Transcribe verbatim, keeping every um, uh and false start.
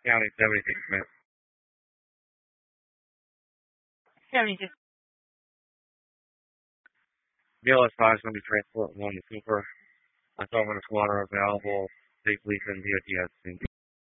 County seventy-six minutes. seventy-six. B L S five is going to be transporting one to Cooper. I told him when it's water available, safely send D O T S.